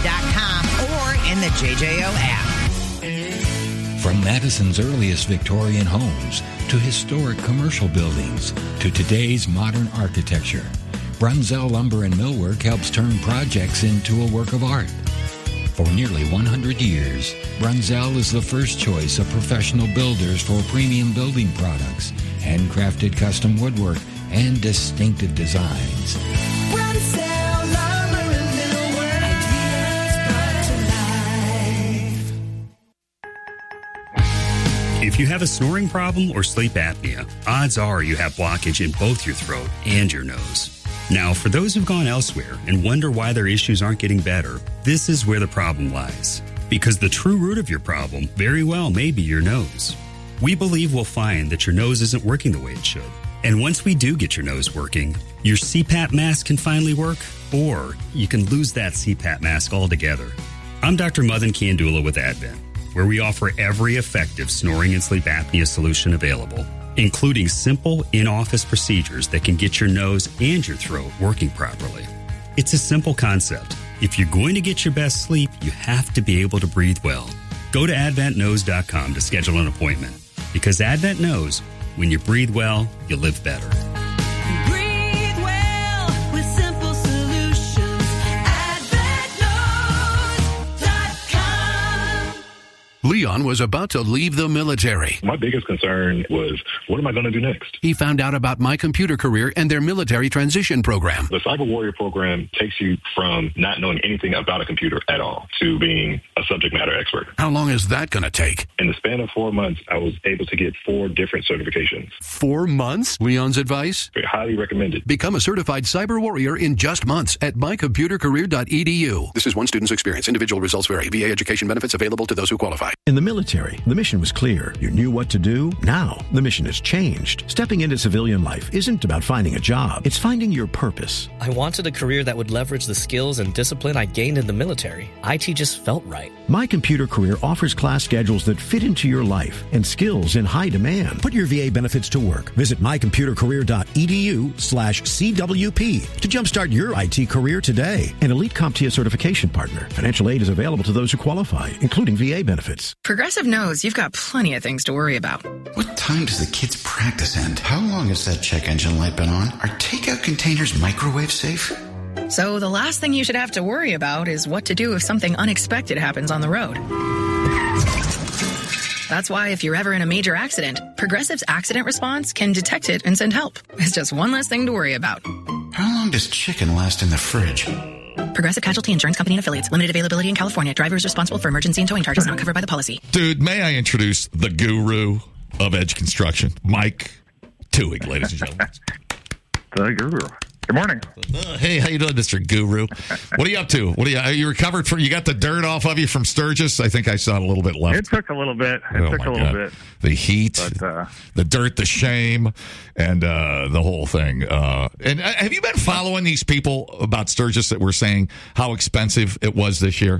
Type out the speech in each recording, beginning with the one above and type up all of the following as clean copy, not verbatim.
JJOapp.com or in the JJO app. From Madison's earliest Victorian homes to historic commercial buildings to today's modern architecture, Brunzell Lumber and Millwork helps turn projects into a work of art. For nearly 100 years, Brunzell is the first choice of professional builders for premium building products, handcrafted custom woodwork, and distinctive designs. Brunzell Lumber and Millwork, ideas brought to life. If you have a snoring problem or sleep apnea, odds are you have blockage in both your throat and your nose. Now, for those who've gone elsewhere and wonder why their issues aren't getting better, this is where the problem lies. Because the true root of your problem very well may be your nose. We believe we'll find that your nose isn't working the way it should. And once we do get your nose working, your CPAP mask can finally work, or you can lose that CPAP mask altogether. I'm Dr. Madan Kandula with Advent, where we offer every effective snoring and sleep apnea solution available, including simple in-office procedures that can get your nose and your throat working properly. It's a simple concept. If you're going to get your best sleep, you have to be able to breathe well. Go to AdventKnows.com to schedule an appointment, because Advent knows when you breathe well, you live better. Breathe well with simple solutions. AdventKnows.com. Leon was about to leave the military. My biggest concern was, what am I going to do next? He found out about My Computer Career and their military transition program. The Cyber Warrior program takes you from not knowing anything about a computer at all to being a subject matter expert. How long is that going to take? In the span of 4 months, I was able to get 4 different certifications. 4 months? Leon's advice? I highly recommend it. Become a certified cyber warrior in just months at mycomputercareer.edu. This is one student's experience. Individual results vary. VA education benefits available to those who qualify. In the military, the mission was clear. You knew what to do. Now, the mission has changed. Stepping into civilian life isn't about finding a job. It's finding your purpose. I wanted a career that would leverage the skills and discipline I gained in the military. IT just felt right. My Computer Career offers class schedules that fit into your life and skills in high demand. Put your VA benefits to work. Visit mycomputercareer.edu/CWP to jumpstart your IT career today. An elite CompTIA certification partner. Financial aid is available to those who qualify, including VA benefits. Progressive knows you've got plenty of things to worry about. What time does the kids' practice end? How long has that check engine light been on? Are takeout containers microwave safe? So the last thing you should have to worry about is what to do if something unexpected happens on the road. That's why if you're ever in a major accident, Progressive's accident response can detect it and send help. It's just one less thing to worry about. How long does chicken last in the fridge? Progressive Casualty Insurance Company and Affiliates. Limited availability in California. Driver is responsible for emergency and towing charges not covered by the policy. Dude, may I introduce the guru of edge construction, Mike Twohig, ladies and gentlemen. The guru. Good morning. Hey, how you doing, Mr. Guru? What are you up to? Are you recovered from? You got the dirt off of you from Sturgis? I think I saw a little bit left. It took a little bit. The heat, but, the dirt, the shame, and the whole thing. And have you been following these people about Sturgis that were saying how expensive it was this year?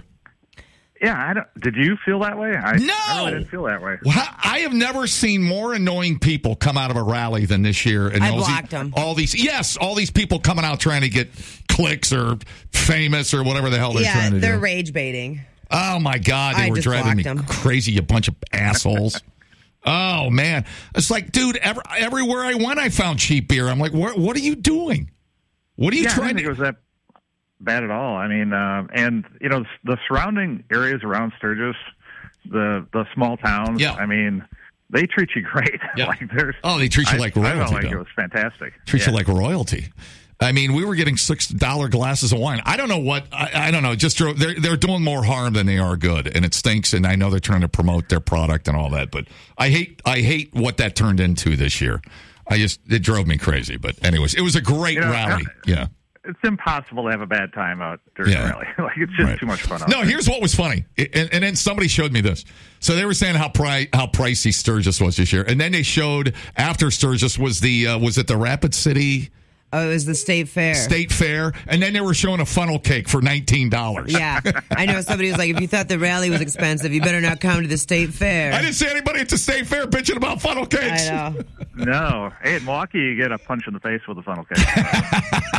Yeah, did you feel that way? No! I really didn't feel that way. Well, I have never seen more annoying people come out of a rally than this year. And I blocked them. All these people coming out trying to get clicks or famous or whatever the hell they're trying to do. Yeah, they're rage baiting. Oh, my God. They were driving me crazy, you bunch of assholes. Oh, man. It's like, dude, everywhere I went, I found cheap beer. I'm like, what are you doing? What are you trying to... I didn't think it was that bad at all. I mean, and you know, the surrounding areas around Sturgis, the small towns. Yeah. I mean, they treat you great. Yeah. They treat you like royalty. I felt like it was fantastic. Treat you like royalty. I mean, we were getting $6 glasses of wine. I don't know what. I don't know. Just they're doing more harm than they are good, and it stinks. And I know they're trying to promote their product and all that, but I hate what that turned into this year. It drove me crazy. But anyways, it was a great rally. Yeah. It's impossible to have a bad time out during the rally. Like, it's just too much fun. No, here's what was funny. And then somebody showed me this. So they were saying how pricey Sturgis was this year. And then they showed after Sturgis was it the Rapid City? Oh, it was the State Fair. State Fair. And then they were showing a funnel cake for $19. Yeah. I know somebody was like, if you thought the rally was expensive, you better not come to the State Fair. I didn't see anybody at the State Fair bitching about funnel cakes. I know. No. Hey, in Milwaukee, you get a punch in the face with a funnel cake.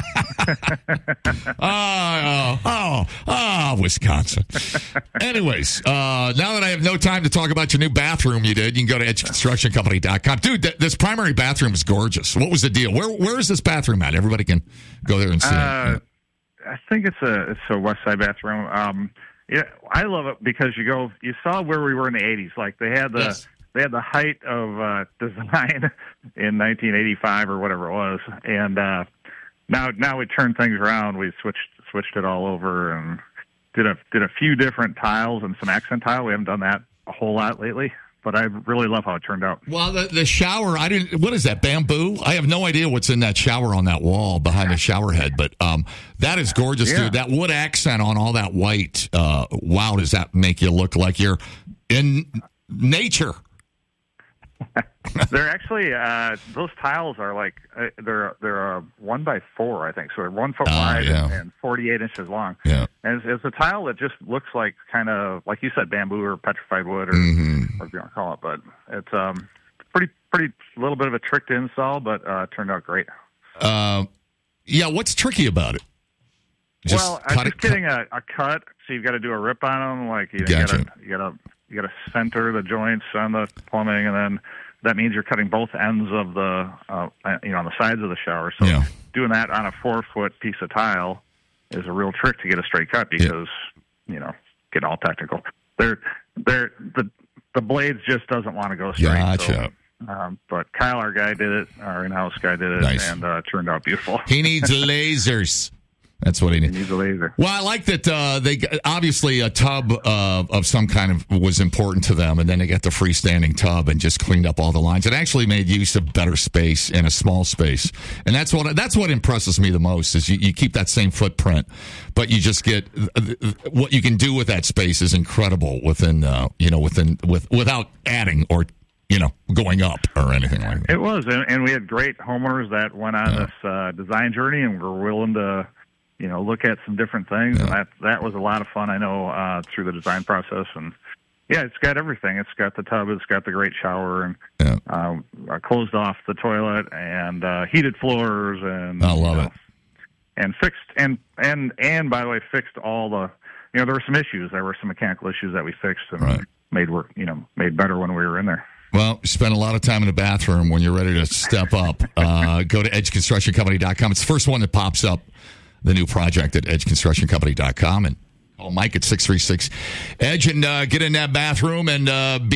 Wisconsin. Anyways, now that I have no time to talk about your new bathroom you did, you can go to edgeconstructioncompany.com. Dude, this primary bathroom is gorgeous. What was the deal? Where is this bathroom at? Everybody can go there and see it. I think it's a West Side bathroom. Yeah, I love it because you saw where we were in the 80s. Like they had the height of design in 1985 or whatever it was, and now we turned things around. We switched it all over and did a few different tiles and some accent tile. We haven't done that a whole lot lately, but I really love how it turned out. Well, the shower, what is that, bamboo? I have no idea what's in that shower on that wall behind the shower head, but that is gorgeous, dude. That wood accent on all that white, wow, does that make you look like you're in nature? They're actually those tiles are like they're 1x4, I think, so they're 1 foot wide and 48 inches long. Yeah, and it's a tile that just looks like kind of like you said, bamboo or petrified wood or whatever you want to call it. But it's pretty little bit of a trick to install, but turned out great. What's tricky about it? Just getting a cut, so you've got to do a rip on them. Like you gotta center the joints on the plumbing, and then that means you're cutting both ends of the on the sides of the shower. So doing that on a 4-foot piece of tile is a real trick to get a straight cut because get all technical. The blades just doesn't want to go straight. Gotcha. So, but Kyle, our guy, did it. Our in-house guy did it, and turned out beautiful. He needs lasers. That's what he needs. He needs a laser. Well, I like that they obviously a tub of some kind was important to them, and then they got the freestanding tub and just cleaned up all the lines. It actually made use of better space in a small space, and that's what impresses me the most is you keep that same footprint, but you just get what you can do with that space is incredible without adding or going up or anything like that. It was, and we had great homeowners that went on this design journey and were willing to look at some different things, and that was a lot of fun, I know, through the design process. And, it's got everything. It's got the tub, it's got the great shower, and closed off the toilet, and heated floors, and I love it. And fixed, and by the way, fixed all the, there were some issues. There were some mechanical issues that we fixed and made better when we were in there. Well, you spend a lot of time in the bathroom. When you're ready to step up, go to edgeconstructioncompany.com. It's the first one that pops up. The new project at edgeconstructioncompany.com, and call Mike at 636-EDGE and get in that bathroom and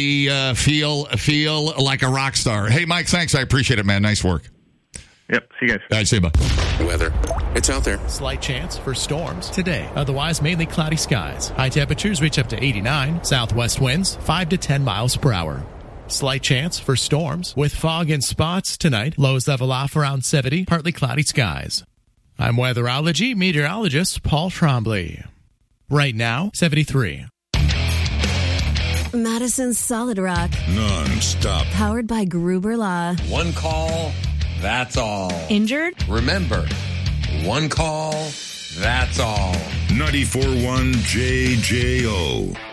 feel like a rock star. Hey, Mike, thanks. I appreciate it, man. Nice work. Yep. See you guys. All right, see you, bud. Weather. It's out there. Slight chance for storms today. Otherwise, mainly cloudy skies. High temperatures reach up to 89. Southwest winds 5 to 10 miles per hour. Slight chance for storms with fog in spots tonight. Lows level off around 70. Partly cloudy skies. I'm weatherology meteorologist Paul Trombley. Right now, 73. Madison's Solid Rock. Non-stop. Powered by Gruber Law. One call, that's all. Injured? Remember, one call, that's all. 94.1 JJO.